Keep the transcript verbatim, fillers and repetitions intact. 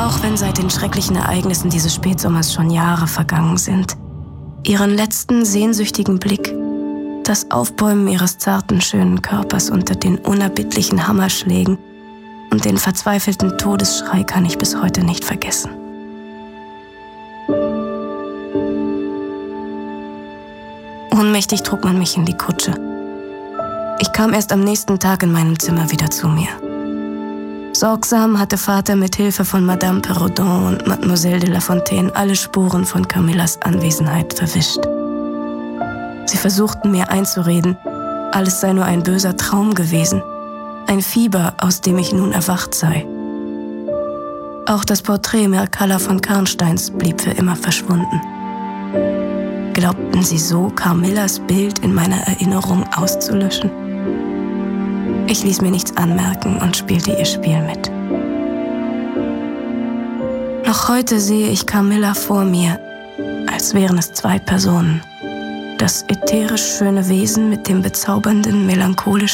Auch wenn seit den schrecklichen Ereignissen dieses Spätsommers schon Jahre vergangen sind. Ihren letzten sehnsüchtigen Blick, das Aufbäumen ihres zarten, schönen Körpers unter den unerbittlichen Hammerschlägen und den verzweifelten Todesschrei kann ich bis heute nicht vergessen. Ohnmächtig trug man mich in die Kutsche. Ich kam erst am nächsten Tag in meinem Zimmer wieder zu mir. Sorgsam hatte Vater mit Hilfe von Madame Perrodon und Mademoiselle de La Fontaine alle Spuren von Camillas Anwesenheit verwischt. Sie versuchten mir einzureden, alles sei nur ein böser Traum gewesen, ein Fieber, aus dem ich nun erwacht sei. Auch das Porträt Mircalla von Karnsteins blieb für immer verschwunden. Glaubten sie so, Camillas Bild in meiner Erinnerung auszulöschen? Ich ließ mir nichts anmerken und spielte ihr Spiel mit. Noch heute sehe ich Camilla vor mir, als wären es zwei Personen. Das ätherisch schöne Wesen mit dem bezaubernden, melancholischen